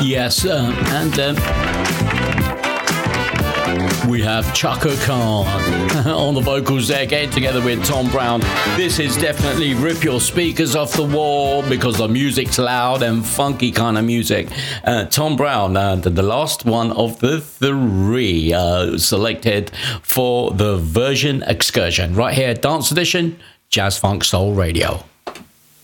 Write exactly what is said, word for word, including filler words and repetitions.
Yes, uh, and uh, we have Chaka Khan on the vocals there, getting together with Tom Browne. This is definitely rip your speakers off the wall because the music's loud and funky kind of music. Uh, Tom Browne, uh, the, the last one of the three uh, selected for the Version Excursion. Right here, Dance Edition, Jazz Funk Soul Radio.